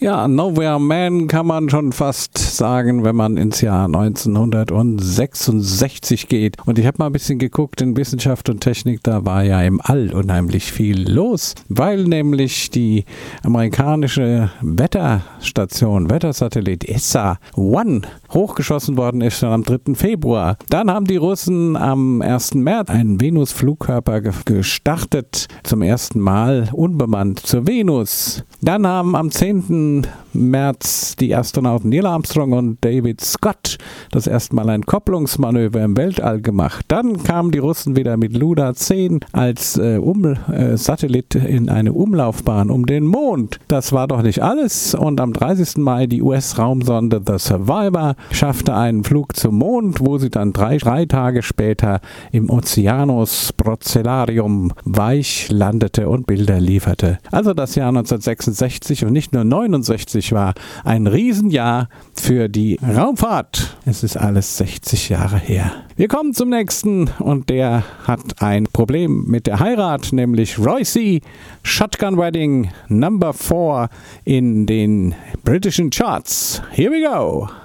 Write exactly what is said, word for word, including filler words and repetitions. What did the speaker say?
Ja, Nowhere Man kann man schon fast sagen, wenn man ins Jahr neunzehnhundertsechsundsechzig geht. Und ich habe mal ein bisschen geguckt in Wissenschaft und Technik, da war ja im All unheimlich viel los, weil nämlich die amerikanische Wetterstation, Wettersatellit E S A One hochgeschossen worden ist schon am dritten Februar. Dann haben die Russen am ersten März einen Venus-Flugkörper ge- gestartet, zum ersten Mal unbemannt zur Venus. Dann haben am zehnten März die Astronauten Neil Armstrong und David Scott das erste Mal ein Kopplungsmanöver im Weltall gemacht. Dann kamen die Russen wieder mit Luna zehn als äh, um, äh, Satellit in eine Umlaufbahn um den Mond. Das war doch nicht alles. Und am dreißigsten Mai die U S-Raumsonde The Survivor schaffte einen Flug zum Mond, wo sie dann drei, drei Tage später im Oceanus Procellarum weich landete und Bilder lieferte. Also das Jahr neunzehnhundertsechsundsechzig und nicht nur neunundsechzig war ein Riesenjahr für die Raumfahrt. Es ist alles sechzig Jahre her. Wir kommen zum nächsten und der hat ein Problem mit der Heirat, nämlich Royce Shotgun Wedding Number four in den britischen Charts. Here we go!